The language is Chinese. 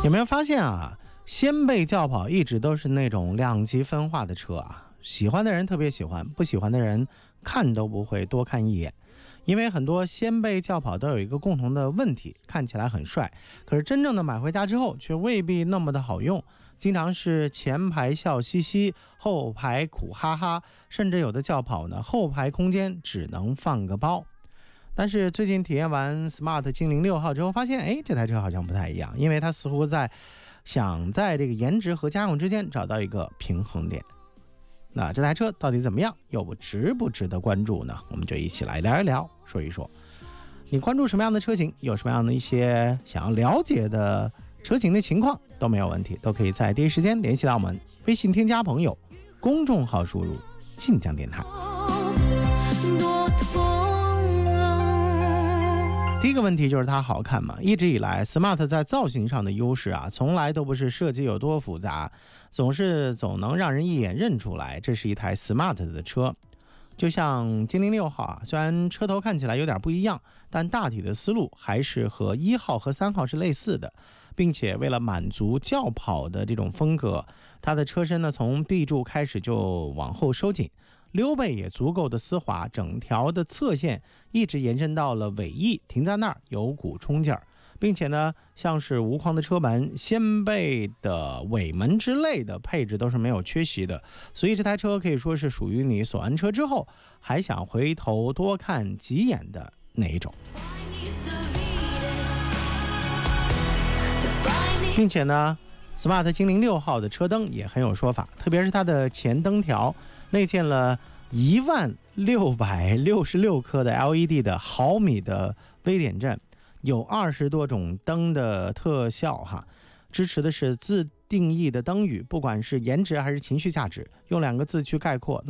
有没有发现啊？掀背轿跑一直都是那种两极分化的车啊，喜欢的人特别喜欢，不喜欢的人看都不会多看一眼。因为很多掀背轿跑都有一个共同的问题，看起来很帅，可是真正的买回家之后却未必那么的好用，经常是前排笑嘻嘻，后排苦哈哈，甚至有的轿跑呢，后排空间只能放个包。但是最近体验完 Smart 精灵6号之后，发现这台车好像不太一样，因为它似乎想在这个颜值和家用之间找到一个平衡点。那这台车到底怎么样，又值不值得关注呢？我们就一起来聊一聊，说一说你关注什么样的车型，有什么样的一些想要了解的车型的情况都没有问题，都可以在第一时间联系到我们，微信添加朋友，公众号输入晋江电台。第一个问题就是它好看嘛？一直以来 Smart 在造型上的优势啊，从来都不是设计有多复杂，总能让人一眼认出来这是一台 Smart 的车。就像精灵6号啊，虽然车头看起来有点不一样，但大体的思路还是和1号和3号是类似的，并且为了满足轿跑的这种风格，它的车身呢从 B 柱开始就往后收紧，溜背也足够的丝滑，整条的侧线一直延伸到了尾翼，停在那儿有股冲劲儿，并且呢，像是无框的车门、掀背的尾门之类的配置都是没有缺席的，所以这台车可以说是属于你锁完车之后还想回头多看几眼的那一种。并且呢，Smart 精灵6号的车灯也很有说法，特别是它的前灯条内建了10666颗的 LED 的毫米的微点阵，有20多种灯的特效哈，支持的是自定义的灯语，不管是颜值还是情绪价值，用2个字去概括，